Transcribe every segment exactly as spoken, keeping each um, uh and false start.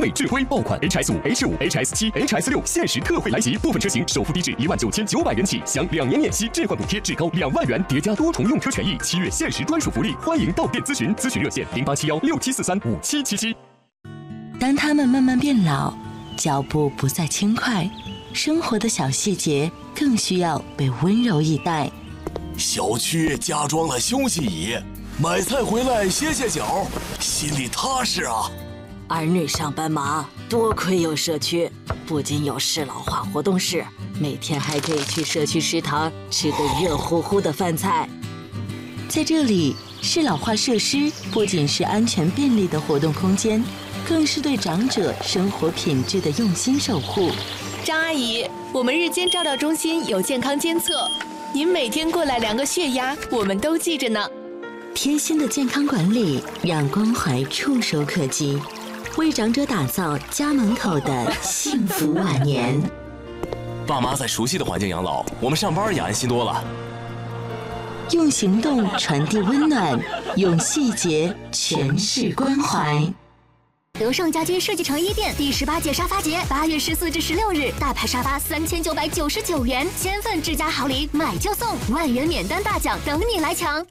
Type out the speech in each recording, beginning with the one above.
美智辉爆款 H S 五、H 五、H S 七、H S 六限时特惠来袭，部分车型首付低至一万九千九百元起，享两年免息置换补贴至高两万元，叠加多重用车权益，七月限时专属福利，欢迎到店咨询，咨询热线零八七幺六七四三五七七七。 当他们慢慢变老，脚步不再轻快，生活的小细节更需要被温柔以待。 小区加装了休息椅，买菜回来歇歇脚，心里踏实啊。 儿女上班忙，多亏有社区，不仅有适老化活动室，每天还可以去社区食堂吃个热乎乎的饭菜。 在这里，适老化设施不仅是安全便利的活动空间，更是对长者生活品质的用心守护。 张阿姨，我们日间照料中心有健康监测，您每天过来量个血压，我们都记着呢。 贴心的健康管理，让关怀触手可及，为长者打造家门口的幸福晚年。 爸妈在熟悉的环境养老，我们上班也安心多了。 用行动传递温暖，用细节诠释关怀。 德胜家居设计城一店第十八届沙发节，八月十四至十六日，大牌沙发三千九百九十九元，千份智家好礼，买就送，万元免单大奖等你来抢。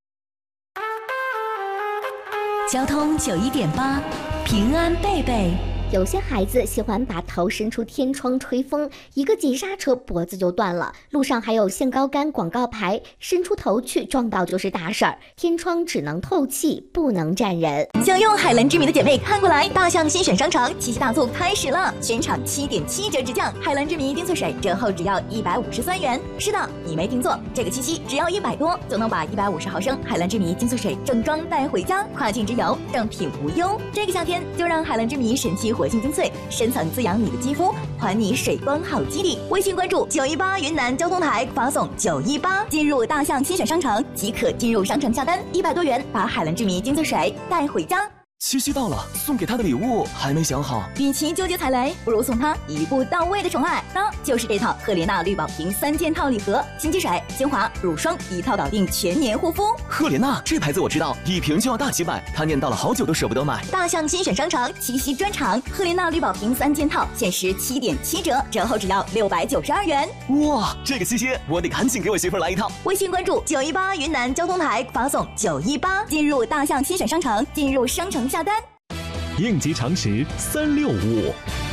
交通九一点八，平安贝贝。 有些孩子喜欢把头伸出天窗吹风，一个急刹车脖子就断了。路上还有限高杆广告牌，伸出头去撞到就是大事儿。天窗只能透气，不能站人。 享用海蓝之谜的姐妹看过来，大象新选商城七夕大促开始了，全场七点七折直降，海蓝之谜丁萃水折后只要一百五十三元。是的，你没听错，这个七夕只要一百多就能把一百五十毫升海蓝之谜精粹水正装带回家，跨境之游正品无忧。这个夏天就让海蓝之谜神奇活性精粹深层滋养你的肌肤，还你水光好肌理。微信关注九一八云南交通台，发送九一八进入大象新选商城即可进入商城下单，一百多元把海蓝之谜精粹水带回家。 七夕到了，送给他的礼物还没想好。 与其纠结踩雷，不如送他一步到位的宠爱，那就是这套赫莲娜绿宝瓶三件套礼盒，新肌水、精华、乳霜一套搞定全年护肤。 赫莲娜这牌子我知道，一瓶就要大几百，他念叨了好久都舍不得买。 大象新选商城七夕专场，赫莲娜绿宝瓶三件套限时七点七折，折后只要六百九十二元。 哇，这个七夕我得赶紧给我媳妇来一套。 微信关注九一八云南交通台，发送九一八进入大象新选商城，进入商城下单。 应急常识三六五。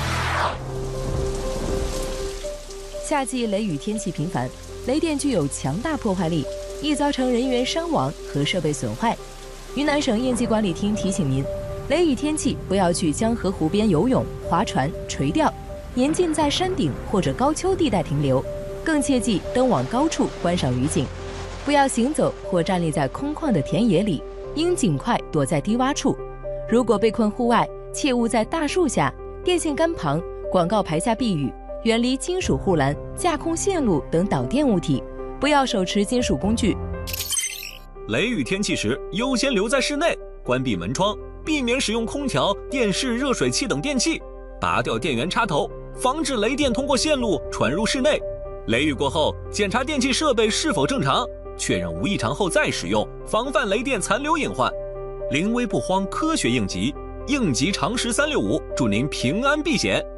夏季雷雨天气频繁，雷电具有强大破坏力，易造成人员伤亡和设备损坏。云南省应急管理厅提醒您，雷雨天气不要去江河湖边游泳、划船、垂钓，严禁在山顶或者高丘地带停留，更切忌登往高处观赏雨景。不要行走或站立在空旷的田野里，应尽快躲在低洼处。如果被困户外，切勿在大树下、电线杆旁、广告牌下避雨，远离金属护栏、架空线路等导电物体，不要手持金属工具。 雷雨天气时，优先留在室内，关闭门窗，避免使用空调、电视、热水器等电器，拔掉电源插头，防止雷电通过线路传入室内。雷雨过后，检查电器设备是否正常，确认无异常后再使用，防范雷电残留隐患。临危不慌，科学应急，应急常识三六五，祝您平安避险。